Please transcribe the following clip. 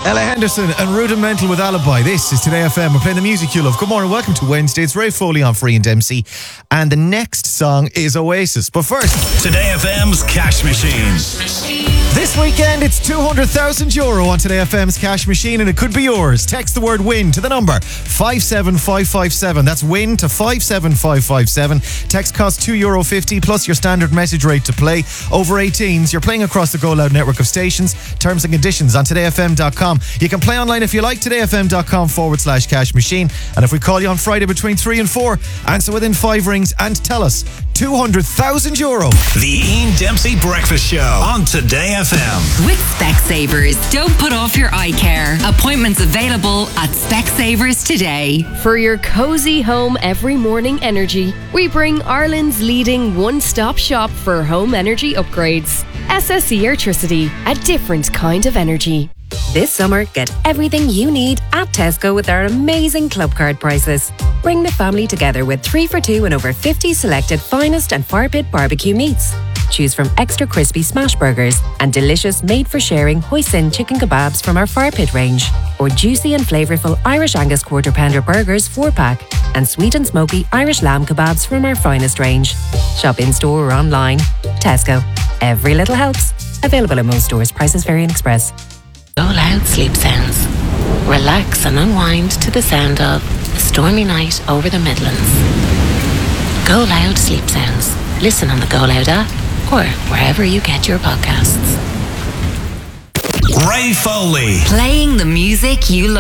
Ella Henderson and Rudimental with Alibi. This is Today FM. We're playing the music you love. Good morning, welcome to Wednesday. It's Ray Foley on Free and Dempsey. And the next song is Oasis. But first, Today FM's Cash Machine. this weekend it's €200,000 on Today FM's Cash Machine, and it could be yours. Text the word WIN to the number 57557. That's WIN to 57557. Text costs €2.50 plus your standard message rate to play. Over 18s, you're playing across the Go Loud network of stations. Terms and conditions on todayfm.com. You can play online if you like, todayfm.com/cash machine. And if we call you on Friday between 3 and 4, answer within 5 rings and tell us €200,000. The Ian Dempsey Breakfast Show on Today FM. With Specsavers, don't put off your eye care. Appointments available at Specsavers today. For your cozy home every morning energy, we bring Ireland's leading one-stop shop for home energy upgrades. SSE Airtricity, a different kind of energy. This summer, get everything you need at Tesco with our amazing club card prices. Bring the family together with 3 for $2 and over 50 selected finest and fire pit barbecue meats. Choose from extra crispy smash burgers and delicious made-for-sharing hoisin chicken kebabs from our fire pit range, or juicy and flavourful Irish Angus quarter pounder burgers 4-pack, and sweet and smoky Irish lamb kebabs from our finest range. Shop in-store or online. Tesco. Every little helps. Available at most stores. Prices vary in Express. Go Loud Sleep Sounds. Relax and unwind to the sound of A Stormy Night Over the Midlands. Go Loud Sleep Sounds. Listen on the Go Loud app or wherever you get your podcasts. Ray Foley. Playing the music you love.